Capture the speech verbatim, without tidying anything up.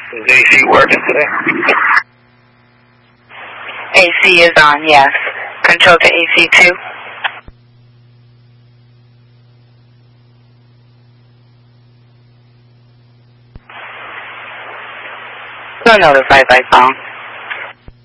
Is A C working today? A C is on, yes. Control to A C two. So notify by phone.